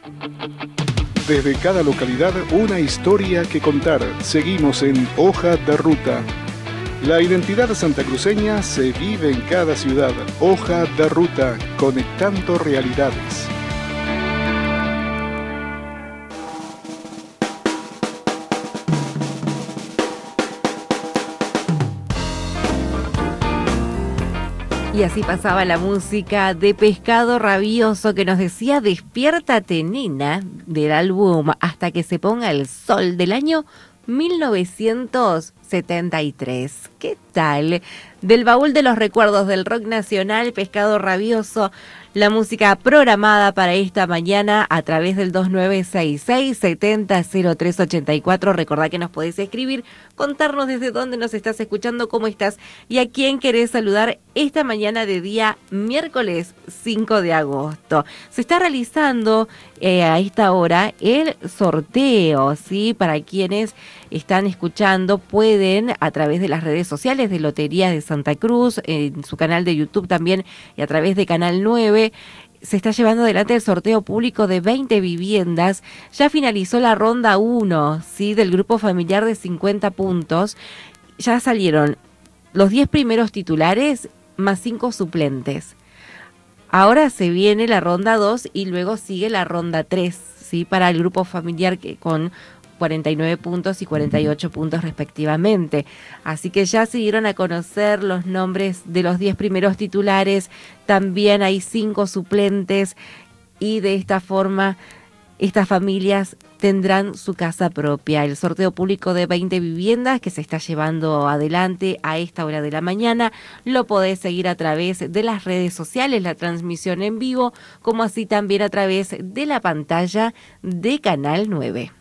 Desde cada localidad, una historia que contar. Seguimos en Hoja de Ruta. La identidad santacruceña se vive en cada ciudad. Hoja de Ruta, conectando realidades. Y así pasaba la música de Pescado Rabioso que nos decía Despiértate nena, del álbum Hasta que se ponga el sol, del año 1973. ¿Qué tal? Del baúl de los recuerdos del rock nacional, Pescado Rabioso, la música programada para esta mañana a través del 2966-700384. Recordá que nos podés escribir, contarnos desde dónde nos estás escuchando, cómo estás y a quién querés saludar esta mañana de día miércoles 5 de agosto. Se está realizando a esta hora el sorteo, ¿sí? Para quienes están escuchando, pueden a través de las redes sociales de Loterías de Santa Cruz, en su canal de YouTube también y a través de Canal 9, se está llevando adelante el sorteo público de 20 viviendas. Ya finalizó la ronda 1, ¿sí? Del grupo familiar de 50 puntos. Ya salieron los 10 primeros titulares más 5 suplentes. Ahora se viene la ronda 2 y luego sigue la ronda 3, ¿sí? Para el grupo familiar que con 49 puntos y 48 puntos respectivamente. Así que ya se dieron a conocer los nombres de los 10 primeros titulares, también hay 5 suplentes y de esta forma estas familias tendrán su casa propia. El sorteo público de 20 viviendas que se está llevando adelante a esta hora de la mañana lo podés seguir a través de las redes sociales, la transmisión en vivo, como así también a través de la pantalla de Canal 9.